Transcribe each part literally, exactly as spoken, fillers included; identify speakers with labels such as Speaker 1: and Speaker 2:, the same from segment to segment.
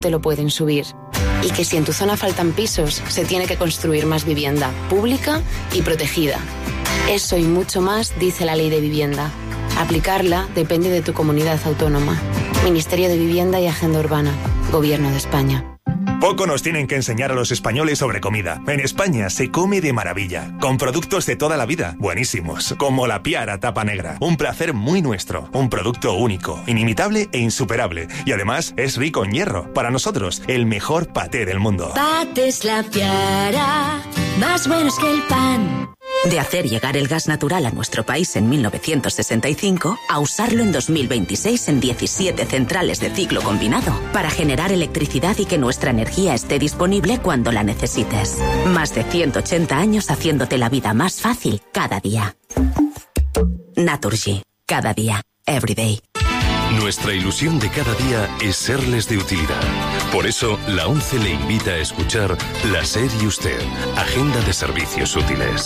Speaker 1: te lo pueden subir. Y que si en tu zona faltan pisos, se tiene que construir más vivienda, pública y protegida. Eso y mucho más dice la Ley de Vivienda. Aplicarla depende de tu comunidad autónoma. Ministerio de Vivienda y Agenda Urbana. Gobierno de España.
Speaker 2: Poco nos tienen que enseñar a los españoles sobre comida. En España se come de maravilla, con productos de toda la vida, buenísimos, como la Piara Tapa Negra, un placer muy nuestro, un producto único, inimitable e insuperable, y además es rico en hierro. Para nosotros, el mejor paté del mundo.
Speaker 3: Patés La Piara, más buenos que el pan. De hacer llegar el gas natural a nuestro país en mil novecientos sesenta y cinco a usarlo en dos mil veintiséis en diecisiete centrales de ciclo combinado para generar electricidad y que nuestra energía esté disponible cuando la necesites. Más de ciento ochenta años haciéndote la vida más fácil cada día. Naturgy. Cada día. Every day.
Speaker 4: Nuestra ilusión de cada día es serles de utilidad. Por eso, la ONCE le invita a escuchar La SER y Usted, Agenda de Servicios Útiles.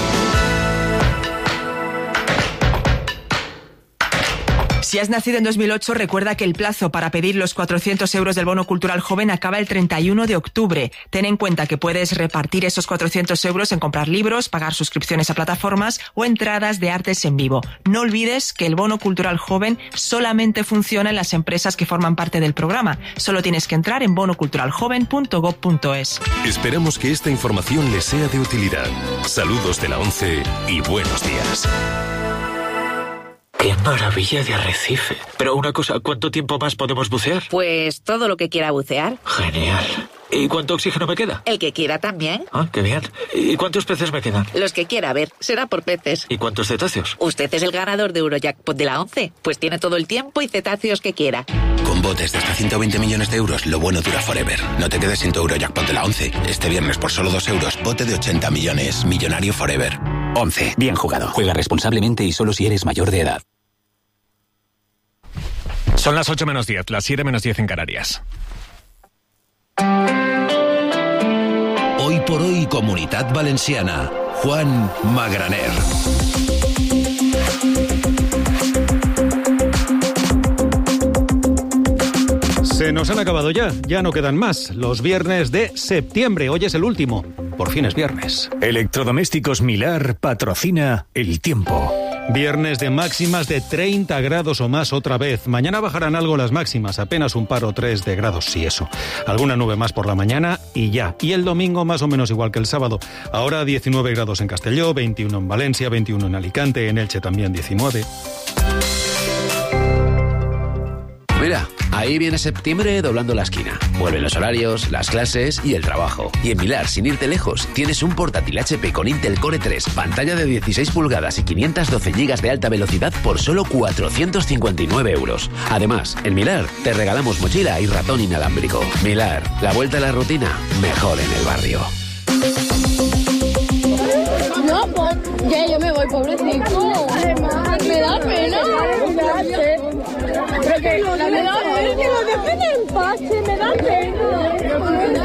Speaker 5: Si has nacido en dos mil ocho, recuerda que el plazo para pedir los cuatrocientos euros del Bono Cultural Joven acaba el treinta y uno de octubre. Ten en cuenta que puedes repartir esos cuatrocientos euros en comprar libros, pagar suscripciones a plataformas o entradas de artes en vivo. No olvides que el Bono Cultural Joven solamente funciona en las empresas que forman parte del programa. Solo tienes que entrar en bono cultural joven punto gob punto es.
Speaker 4: Esperamos que esta información les sea de utilidad. Saludos de la ONCE y buenos días.
Speaker 6: ¡Qué maravilla de arrecife! Pero una cosa, ¿cuánto tiempo más podemos bucear?
Speaker 7: Pues todo lo que quiera bucear.
Speaker 6: Genial. ¿Y cuánto oxígeno me queda?
Speaker 7: El que quiera también.
Speaker 6: Ah, qué bien. ¿Y cuántos peces me quedan?
Speaker 7: Los que quiera, a ver, será por peces.
Speaker 6: ¿Y cuántos cetáceos?
Speaker 7: Usted es el ganador de Eurojackpot de la ONCE. Pues tiene todo el tiempo y cetáceos que quiera.
Speaker 8: Con botes de hasta ciento veinte millones de euros, lo bueno dura forever. No te quedes sin tu Eurojackpot de la ONCE. Este viernes por solo dos euros, bote de ochenta millones. Millonario forever.
Speaker 9: ONCE. Bien jugado. Juega responsablemente y solo si eres mayor de edad.
Speaker 10: Son las ocho menos diez, las siete menos diez en Canarias.
Speaker 11: Hoy por hoy, Comunitat Valenciana. Juan Magraner.
Speaker 12: Se nos han acabado ya, ya no quedan más. Los viernes de septiembre, hoy es el último. Por fin es viernes.
Speaker 10: Electrodomésticos Milar patrocina El Tiempo.
Speaker 12: Viernes de máximas de treinta grados o más otra vez. Mañana bajarán algo las máximas, apenas un par o tres de grados, si eso. Alguna nube más por la mañana y ya. Y el domingo más o menos igual que el sábado. Ahora diecinueve grados en Castelló, veintiuno en Valencia, veintiuno en Alicante, en Elche también diecinueve.
Speaker 9: Mira, ahí viene septiembre doblando la esquina. Vuelven los horarios, las clases y el trabajo. Y en Milar, sin irte lejos, tienes un portátil H P con Intel Core tres, pantalla de dieciséis pulgadas y quinientos doce gigas de alta velocidad por solo cuatrocientos cincuenta y nueve euros. Además, en Milar te regalamos mochila y ratón inalámbrico. Milar, la vuelta a la rutina, mejor en el barrio.
Speaker 13: No, pues ya yo me voy, pobrecito. Además, me da pena. Pero que me da pena que lo dejen en paz, me da pena.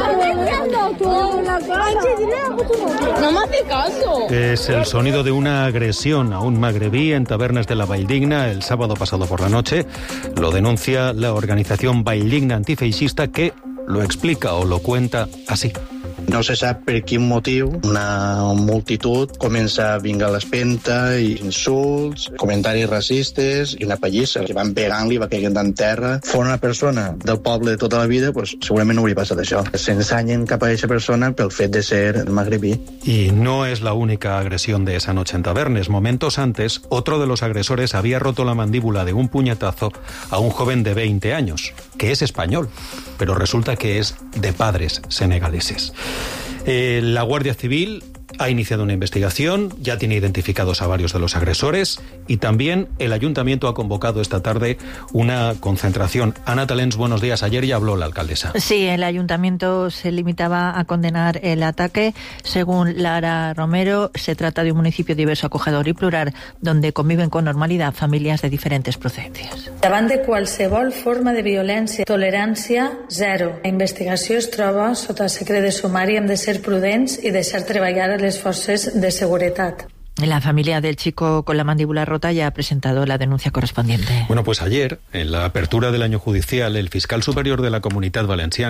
Speaker 13: No me hace caso.
Speaker 12: Es el sonido de una agresión a un magrebí en tabernas de la Valldigna el sábado pasado por la noche. Lo denuncia la organización Valldigna Antifeixista, que lo explica o lo cuenta así.
Speaker 14: No se sap per quin motiu una multitud comença a vingar a l'espenta i insults, comentaris racistes i una pallissa que van pegant-li, va caient en terra. Fos una persona del poble de tota la vida, pues, segurament no hauria passat això. S'ensanyen cap a aquesta persona pel fet de ser magrebí.
Speaker 12: Y no es la única agresión de esa noche en Tabernes. Momentos antes, otro de los agresores había roto la mandíbula de un puñetazo a un joven de veinte años, que es español, pero resulta que es de padres senegaleses. Eh, la Guardia Civil ha iniciado una investigación, ya tiene identificados a varios de los agresores y también el Ayuntamiento ha convocado esta tarde una concentración. Ana Talens, buenos días. Ayer ya habló la alcaldesa.
Speaker 15: Sí, el Ayuntamiento se limitaba a condenar el ataque. Según Lara Romero, se trata de un municipio diverso, acogedor y plural, donde conviven con normalidad familias de diferentes procedencias.
Speaker 16: Davant de qualsevol forma de violència, tolerància zero. La investigació es troba sota secret de sumari, hem de ser prudents i deixar treballar a les forces de seguretat.
Speaker 15: La familia del chico con la mandíbula rota ya ha presentado la denuncia correspondiente.
Speaker 12: Bueno, pues ayer, en la apertura del año judicial, el fiscal superior de la Comunidad Valenciana